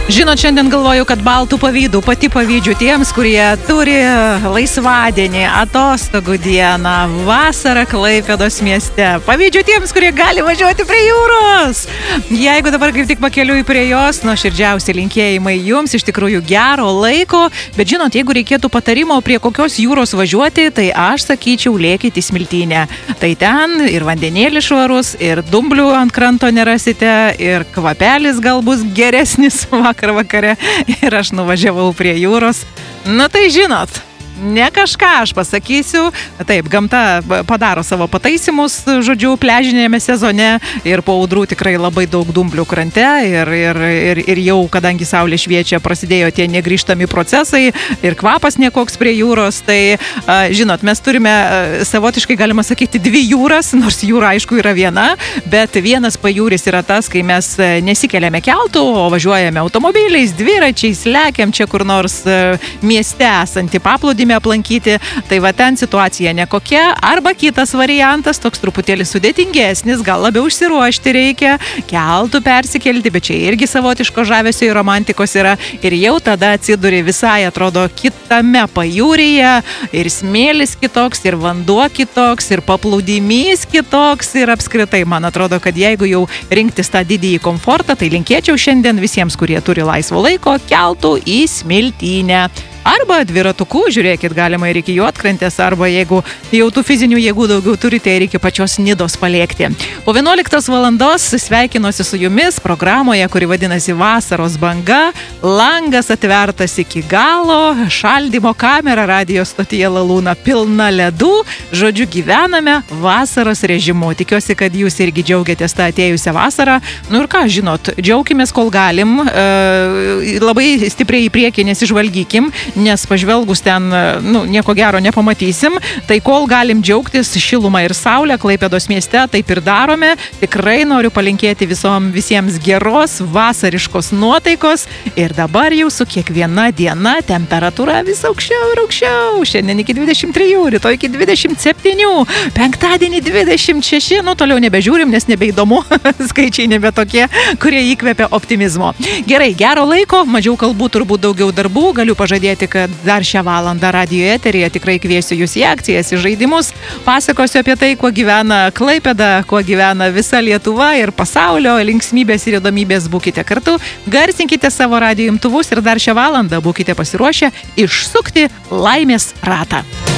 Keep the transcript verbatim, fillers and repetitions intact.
Žinot, šiandien galvoju, kad baltų pavydų, pati pavydžiu tiems, kurie turi laisvadienį, atostogų dieną, vasarą Klaipėdos mieste. Pavydžiu tiems, kurie gali važiuoti prie jūros. Jeigu dabar kaip tik pakeliui prie jos, nuoširdžiausi linkėjimai jums, iš tikrųjų gero laiko. Bet žinot, jeigu reikėtų patarimo, prie kokios jūros važiuoti, tai aš sakyčiau, lėkit į Smiltynę. Tai ten ir vandenėlis švarus, ir dumblių ant kranto nerasite, ir kvapelis gal bus geresnis vakar vakare ir aš nuvažiavau prie jūros. Nu tai žinot, ne kažką aš pasakysiu. Taip, gamta padaro savo pataisymus, žodžiu, pležinėme sezone ir po audrų tikrai labai daug dumblių krante ir, ir, ir, ir jau, kadangi saulė šviečia, prasidėjo tie negrįžtami procesai ir kvapas nekoks prie jūros. Tai, žinot, mes turime savotiškai, galima sakyti, dvi jūras, nors jūra, aišku, yra viena, bet vienas pajūris yra tas, kai mes nesikeliame keltų, o važiuojame automobiliais, dviračiais, lekiam čia kur nors mieste esantį paplūdimį aplankyti, tai va ten situacija nekokia, arba kitas variantas, toks truputėlį sudėtingesnis, gal labiau užsiruošti reikia, keltų persikelti, bet čia irgi savotiško žavesio ir romantikos yra, ir jau tada atsiduri visai, atrodo, kitame pajūryje, ir smėlis kitoks, ir vanduo kitoks, ir paplūdimys kitoks, ir apskritai, man atrodo, kad jeigu jau rinktis tą didįjį komfortą, tai linkėčiau šiandien visiems, kurie turi laisvo laiko, keltų į Smiltynę. Arba dviratuku, žiūrėkit, galima ir iki Juodkrantės, arba jeigu jau tų fizinių jėgų daugiau turite, ir iki pačios Nidos palėkti. Po vienuoliktos valandos sveikinuosi su jumis programoje, kuri vadinasi Vasaros banga, langas atvertas iki galo, šaldymo kamera radijo stotyje Lalūna pilna ledų, žodžiu, gyvename vasaros režimu. Tikiuosi, kad jūs irgi džiaugiatės tą atėjusią vasarą. Nu ir ką, žinot, džiaukimės, kol galim, e, labai stipriai į priekį nesižvalgykim, nes pažvelgus ten, nu, nieko gero nepamatysim. Tai kol galim džiaugtis šilumą ir saulę Klaipėdos mieste, taip ir darome. Tikrai noriu palinkėti visom, visiems geros, vasariškos nuotaikos. Ir dabar jau su kiekviena diena temperatūra vis aukščiau ir aukščiau. Šiandien iki dvidešimt trijų, rytoj iki dvidešimt septynių, penktadienį dvidešimt šeši. Nu, toliau nebežiūrim, nes nebeįdomu. Skaičiai nebe tokie, kurie įkvepia optimizmo. Gerai, gero laiko, mažiau kalbų, turbūt daugiau darbų. Galiu pažadėti, kad dar šią valandą radijo eteryje tikrai kviesiu jūs į akcijas, į žaidimus. Pasakosiu apie tai, kuo gyvena Klaipėda, kuo gyvena visa Lietuva ir pasaulio, linksmybės ir įdomybės. Būkite kartu, garsinkite savo radijo imtuvus ir dar šią valandą būkite pasiruošę išsukti laimės ratą.